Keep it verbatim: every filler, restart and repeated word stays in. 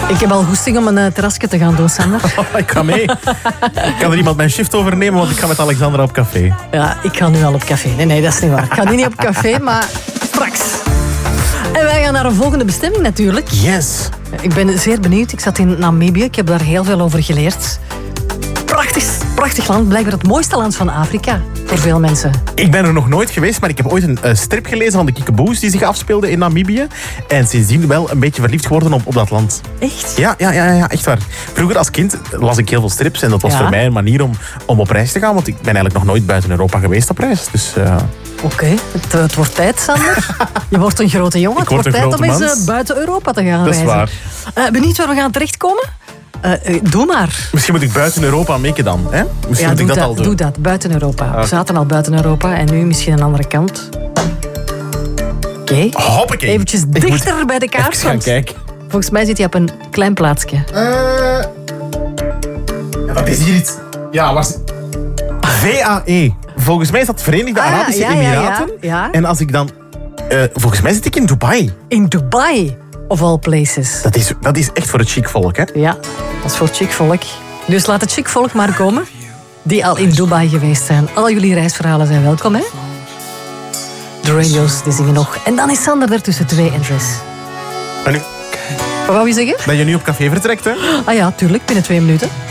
Ik heb al goesting om een uh, terrasje te gaan doen, Sander. Ik ga mee. Kan er iemand mijn shift overnemen, want ik ga met Alexandra op café. Ja, ik ga nu al op café. Nee, nee, dat is niet waar. Ik ga nu niet op café, maar straks. En wij gaan naar een volgende bestemming natuurlijk. Yes. Ik ben zeer benieuwd. Ik zat in Namibië. Ik heb daar heel veel over geleerd. Prachtig, prachtig land. Blijkbaar het mooiste land van Afrika. Voor veel mensen. Ik ben er nog nooit geweest, maar ik heb ooit een uh, strip gelezen van de Kiekeboes die zich afspeelde in Namibië. En sindsdien wel een beetje verliefd geworden op, op dat land. Echt? Ja, ja, ja, ja, echt waar. Vroeger als kind las ik heel veel strips en dat was ja. voor mij een manier om, om op reis te gaan. Want ik ben eigenlijk nog nooit buiten Europa geweest op reis. Dus... Uh... Oké, okay. het, het wordt tijd, Sander. Je wordt een grote jongen. Ik het wordt tijd om eens uh, buiten Europa te gaan dat reizen. Dat is waar. Uh, benieuwd waar we gaan terechtkomen? Uh, uh, doe maar. Misschien moet ik buiten Europa maken dan. Hè? Misschien ja, moet ik dat, dat al doen. Doe dat, buiten Europa. Ah. We zaten al buiten Europa en nu misschien een andere kant. Oké. Okay. Eventjes ik dichter bij de kaart. Even gaan kijken. Volgens mij zit hij op een klein plaatsje. Uh... Ja, dat is hier iets. Ja, waar is... V A E. Volgens mij is dat Verenigde ah, Arabische ja, Emiraten. Ja, ja. En als ik dan... Uh, volgens mij zit ik in Dubai. In Dubai, of all places. Dat is, dat is echt voor het chic volk, hè? Ja, dat is voor het chic volk. Dus laat het chic volk maar komen. Die al in Dubai geweest zijn. Al jullie reisverhalen zijn welkom, hè? De radio's, die zingen nog. En dan is Sander er tussen twee en zes. En nu? Wat wou je zeggen? Dat je nu op café vertrekt, hè? Ah ja, tuurlijk, binnen twee minuten.